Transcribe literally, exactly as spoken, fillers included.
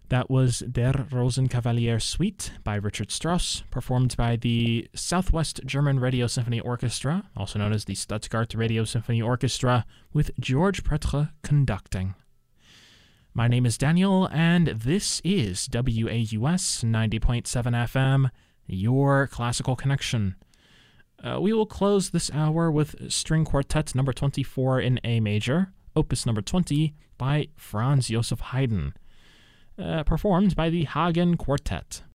That was Der Rosenkavalier Suite by Richard Strauss, performed by the Southwest German Radio Symphony Orchestra, also known as the Stuttgart Radio Symphony Orchestra, with George Pretre conducting. My name is Daniel, and this is W A U S ninety point seven F M, your classical connection. Uh, we will close this hour with String Quartet number twenty-four in A major, opus number twenty, by Franz Joseph Haydn. Uh, performed by the Hagen Quartet.